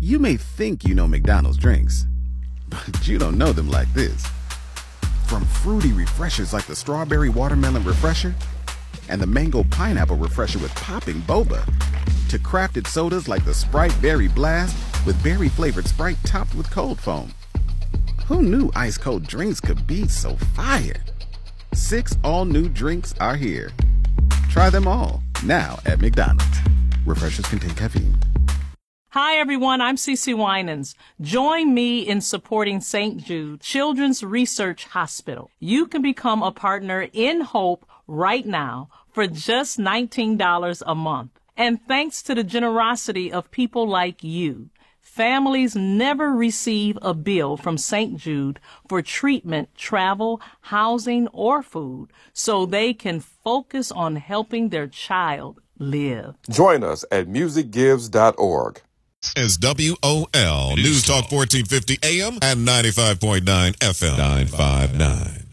You may think you know McDonald's drinks, but you don't know them like this. From fruity refreshers like the Strawberry Watermelon Refresher and the Mango Pineapple Refresher with popping boba, to crafted sodas like the Sprite Berry Blast with berry-flavored Sprite topped with cold foam. Who knew ice-cold drinks could be so fire? 6 all-new drinks are here. Try them all, now at McDonald's. Refreshers contain caffeine. Hi, everyone. I'm Cece Winans. Join me in supporting St. Jude Children's Research Hospital. You can become a partner in Hope right now for just $19 a month. And thanks to the generosity of people like you, families never receive a bill from St. Jude for treatment, travel, housing, or food, so they can focus on helping their child live. Join us at musicgives.org. Is WOL News Talk 1450 AM and 95.9 FM 959.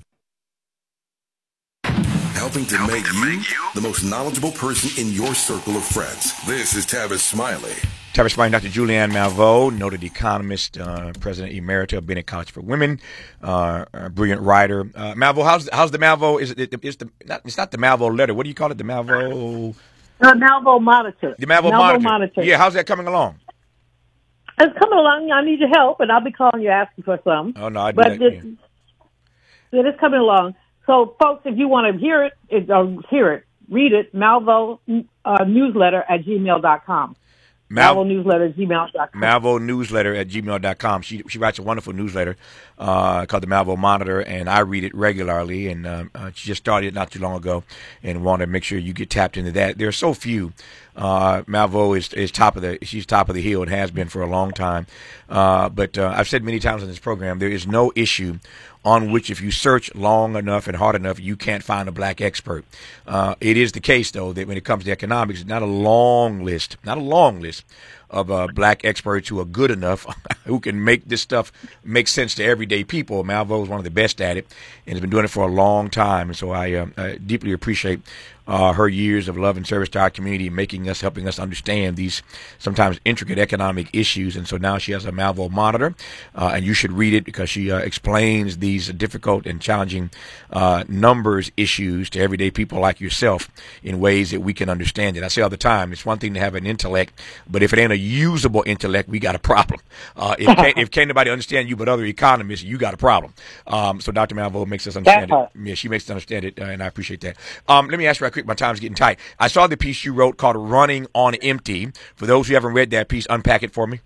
Helping to make you the most knowledgeable person in your circle of friends. This is Tavis Smiley. Tavis Smiley, Dr. Julianne Malveaux, noted economist, president emerita of Bennett College for Women, brilliant writer. Malveaux, how's the Malveaux? It's not the Malveaux letter. What do you call it? The Malveaux? Malveaux Monitor. The Malveaux Monitor. Yeah, how's that coming along? It's coming along. I need your help, and I'll be calling you asking for some. Oh, no, I do but that. It is coming along. So, folks, if you want to hear it, read it, Malveaux newsletter at gmail.com. Malveaux newsletter at gmail.com. Malveaux newsletter at gmail.com. She writes a wonderful newsletter called the Malveaux Monitor, and I read it regularly. And she just started it not too long ago, and want to make sure you get tapped into that. There are so few. Malveaux is top of the hill and has been for a long time. But I've said many times on this program, there is no issue on which if you search long enough and hard enough, you can't find a black expert. It is the case, though, that when it comes to economics, it's not a long list of black experts who are good enough, who can make this stuff make sense to everyday people. Malveaux is one of the best at it and has been doing it for a long time. And so I deeply appreciate her years of love and service to our community, helping us understand these sometimes intricate economic issues. And so now she has a Malveaux Monitor, and you should read it because she explains these difficult and challenging numbers issues to everyday people like yourself in ways that we can understand it. I say all the time, it's one thing to have an intellect, but if it ain't a usable intellect, we got a problem. If can't nobody understand you but other economists, you got a problem. So Dr. Malveaux makes us understand it. Yeah, she makes us understand it, and I appreciate that. Let me ask you right quick. My time's getting tight. I saw the piece you wrote called Running on Empty. For those who haven't read that piece, unpack it for me.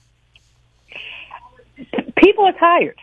People are tired.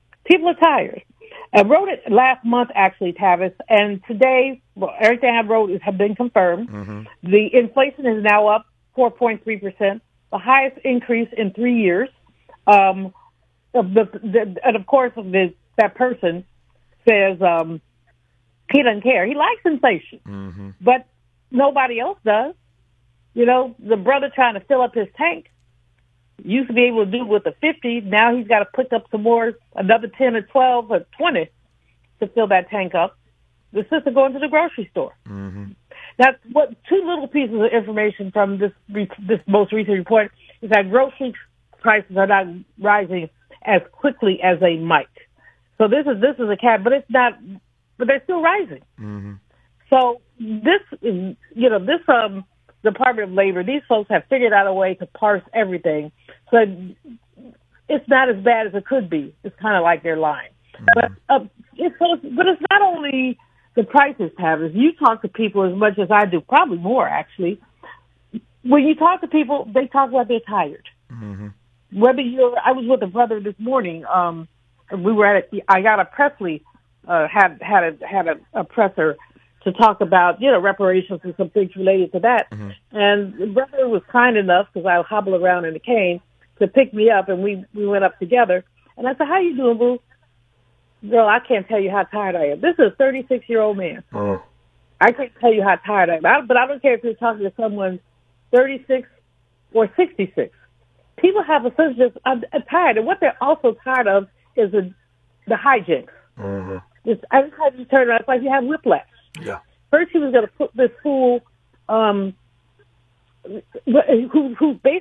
I wrote it last month, actually, Tavis, and today, everything I wrote has been confirmed. Mm-hmm. The inflation is now up 4.3%, the highest increase in 3 years. And of course, that person says he doesn't care. He likes inflation, mm-hmm. but nobody else does. You know, the brother trying to fill up his tank used to be able to do it with a 50. Now he's got to pick up some more, another 10 or 12 or 20 to fill that tank up. The sister going to the grocery store. Mm-hmm. That's what 2 little pieces of information from this most recent report is that grocery prices are not rising as quickly as they might. So this is a cap, but it's not. But they're still rising. Mm-hmm. So this Department of Labor, these folks have figured out a way to parse everything. So it's not as bad as it could be. It's kind of like they're lying. Mm-hmm. But it's not only the prices, Tavis. You talk to people as much as I do, probably more actually. When you talk to people, they talk about they're tired. Mm-hmm. I was with a brother this morning. We were I got a Presley. Had a presser to talk about, reparations and some things related to that. Mm-hmm. And the brother was kind enough, because I hobble around in a cane, to pick me up, and we went up together. And I said, "How you doing, boo?" Girl, I can't tell you how tired I am. This is a 36-year-old man. Oh. I can't tell you how tired I am. But I don't care if you're talking to someone 36 or 66. People have a sense of tired. And what they're also tired of is the hijinks. Mm-hmm. Every time you turn around, it's like you have whiplash. Yeah. First, he was going to put this fool, who's basically